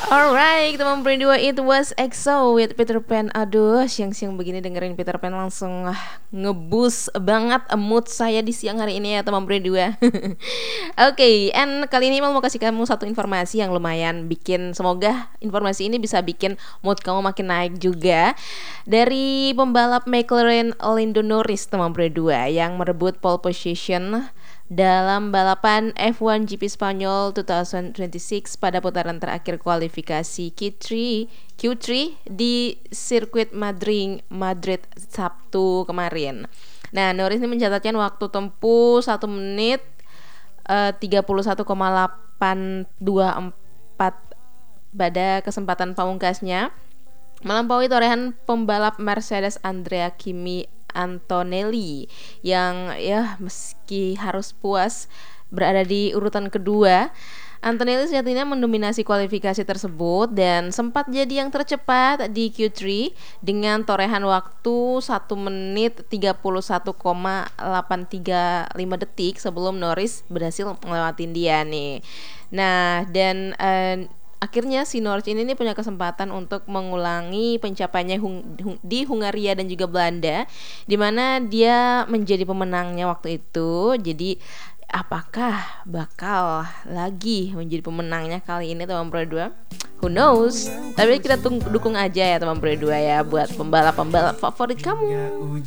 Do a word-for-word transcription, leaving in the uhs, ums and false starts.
Alright, teman berdua, it was E X O with Peter Pan. Aduh, siang-siang begini dengerin Peter Pan langsung ah, ngebus banget mood saya di siang hari ini ya teman berdua. Oke, okay, and kali ini mau kasih kamu satu informasi yang lumayan bikin, semoga informasi ini bisa bikin mood kamu makin naik juga. Dari pembalap McLaren Lando Norris teman berdua yang merebut pole position dalam balapan F satu G P Spanyol dua ribu dua puluh enam pada putaran terakhir kualifikasi Q tiga Q tiga di sirkuit Madrid Madrid Sabtu kemarin. Nah, Norris ini mencatatkan waktu tempuh satu menit uh, tiga puluh satu koma delapan dua empat pada kesempatan pamungkasnya, melampaui torehan pembalap Mercedes Andrea Kimi Antonelli yang ya meski harus puas berada di urutan kedua. Antonelli sejatinya mendominasi kualifikasi tersebut dan sempat jadi yang tercepat di Q tiga dengan torehan waktu satu menit tiga puluh satu koma delapan tiga lima detik sebelum Norris berhasil melewati dia nih. Nah, dan uh, akhirnya si Norris ini nih punya kesempatan untuk mengulangi pencapaiannya hung, hung, di Hungaria dan juga Belanda, di mana dia menjadi pemenangnya waktu itu. Jadi apakah bakal lagi menjadi pemenangnya kali ini teman berdua? Who knows? Tapi kita tunggu, dukung aja ya teman berdua ya buat pembalap-pembalap favorit kamu.